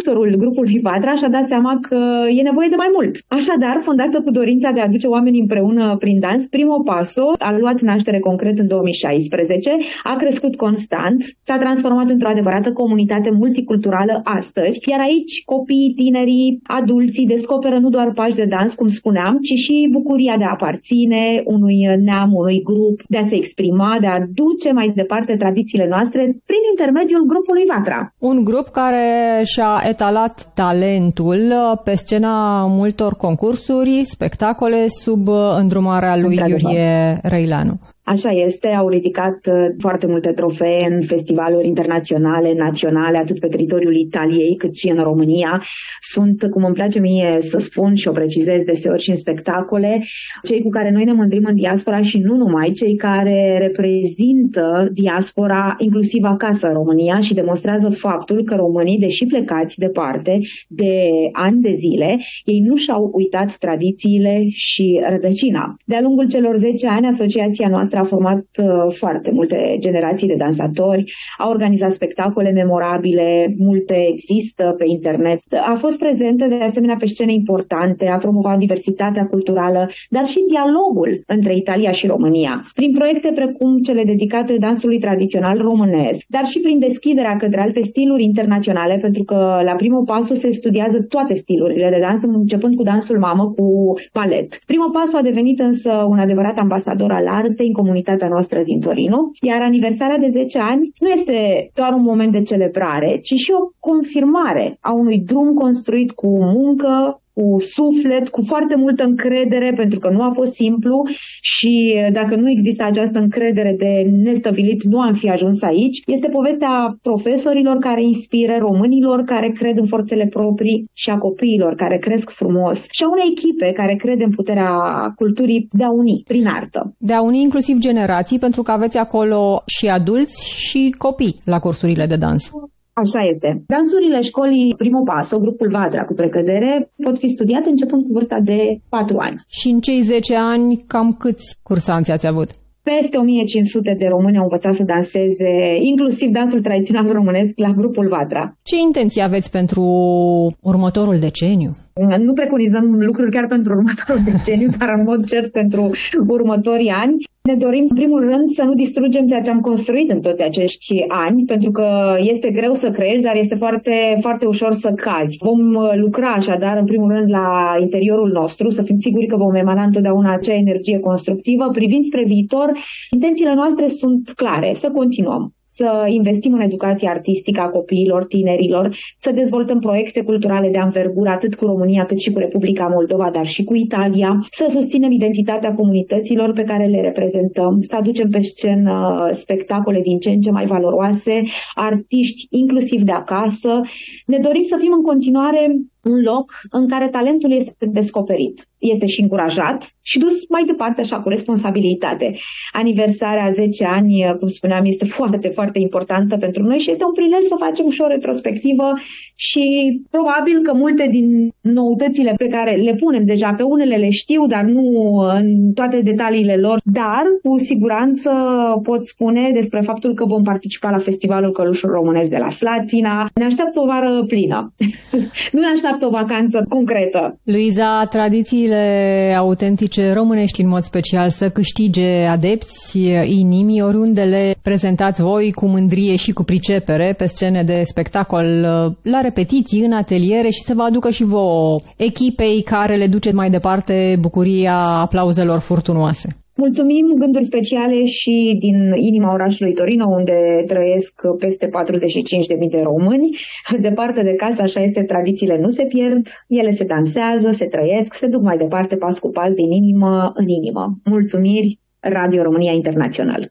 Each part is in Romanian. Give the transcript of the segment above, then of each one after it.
directorul grupului Vatra și-a dat seama că e nevoie de mai mult. Așadar, fondată cu dorința de a aduce oamenii împreună prin dans, Primo Passo a luat naștere concret în 2016, a crescut constant, s-a transformat într-o adevărată comunitate multiculturală astăzi, iar aici copiii, tinerii, adulții descoperă nu doar pași de dans, cum spuneam, ci și bucuria de a aparține unui neam, unui grup, de a se exprima, de a duce mai departe tradițiile noastre prin intermediul grupului Vatra. Un grup care și-a etalat talentul pe scena multor concursuri, spectacole sub îndrumarea lui Iurie Răileanu. Așa este, au ridicat foarte multe trofee în festivaluri internaționale, naționale, atât pe teritoriul Italiei cât și în România. Sunt, cum îmi place mie să spun și o precizez deseori și în spectacole, cei cu care noi ne mândrim în diaspora și nu numai, cei care reprezintă diaspora inclusiv acasă în România și demonstrează faptul că românii, deși plecați departe de ani de zile, ei nu și-au uitat tradițiile și rădăcina. De-a lungul celor 10 ani, asociația noastră a format foarte multe generații de dansatori, a organizat spectacole memorabile, multe există pe internet, a fost prezentă de asemenea pe scene importante, a promovat diversitatea culturală, dar și dialogul între Italia și România, prin proiecte precum cele dedicate dansului tradițional românesc, dar și prin deschiderea către alte stiluri internaționale, pentru că la Primo Passo se studiază toate stilurile de dans, începând cu dansul mamă, cu balet. Primo Passo a devenit însă un adevărat ambasador al artei în comunitatea noastră din Torino, iar aniversarea de 10 ani nu este doar un moment de celebrare, ci și o confirmare a unui drum construit cu muncă, cu suflet, cu foarte multă încredere, pentru că nu a fost simplu și dacă nu există această încredere de nestăvilit, nu am fi ajuns aici. Este povestea profesorilor care inspiră, românilor care cred în forțele proprii și a copiilor care cresc frumos și a unei echipe care crede în puterea culturii de a uni prin artă. De a uni inclusiv generații, pentru că aveți acolo și adulți și copii la cursurile de dans. Așa este. Dansurile școlii Primo Passo, grupul Vatra cu precădere, pot fi studiate începând cu vârsta de 4 ani. Și în cei 10 ani, cam câți cursanți ați avut? Peste 1500 de români au învățat să danseze, inclusiv dansul tradițional românesc, la grupul Vatra. Ce intenții aveți pentru următorul deceniu? Nu preconizăm lucruri chiar pentru următorul deceniu, dar în mod cert pentru următorii ani. Ne dorim, în primul rând, să nu distrugem ceea ce am construit în toți acești ani, pentru că este greu să crești, dar este foarte, foarte ușor să cazi. Vom lucra așadar, în primul rând, la interiorul nostru, să fim siguri că vom emana întotdeauna acea energie constructivă. Privind spre viitor, intențiile noastre sunt clare, să continuăm. Să investim în educația artistică a copiilor, tinerilor, să dezvoltăm proiecte culturale de anvergură atât cu România cât și cu Republica Moldova, dar și cu Italia, să susținem identitatea comunităților pe care le reprezentăm, să aducem pe scenă spectacole din ce în ce mai valoroase, artiști inclusiv de acasă. Ne dorim să fim în continuare un loc în care talentul este descoperit, este și încurajat și dus mai departe așa cu responsabilitate. Aniversarea 10 ani, cum spuneam, este foarte, foarte importantă pentru noi și este un prilej să facem și o retrospectivă și probabil că multe din noutățile pe care le punem deja, pe unele le știu, dar nu în toate detaliile lor, dar cu siguranță pot spune despre faptul că vom participa la Festivalul Călușului Românesc de la Slatina. Ne așteaptă o vară plină. Nu ne așteaptă o vacanță concretă. Luiza, tradițiile autentice românești în mod special să câștige adepți, inimii, oriunde le prezentați voi cu mândrie și cu pricepere pe scene de spectacol, la repetiții, în ateliere și să vă aducă și vouă echipei care le duceți mai departe bucuria aplauzelor furtunoase. Mulțumim, gânduri speciale și din inima orașului Torino, unde trăiesc peste 45.000 de români. Departe de casă, așa este, tradițiile nu se pierd, ele se dansează, se trăiesc, se duc mai departe pas cu pas, din inimă în inimă. Mulțumiri, Radio România Internațional.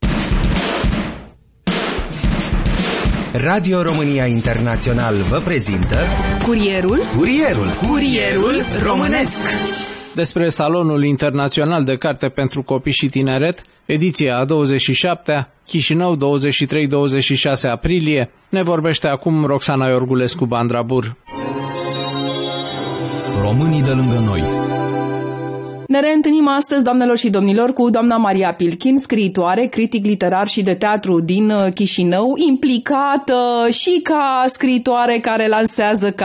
Radio România Internațional vă prezintă Curierul Românesc. Despre Salonul Internațional de Carte pentru Copii și Tineret, ediția a 27-a, Chișinău, 23-26 aprilie, ne vorbește acum Roxana Iorgulescu Bandrabur. Românii de lângă noi. Ne reîntâlnim astăzi, doamnelor și domnilor, cu doamna Maria Pilkin, scriitoare, critic literar și de teatru din Chișinău, implicată și ca scriitoare care lansează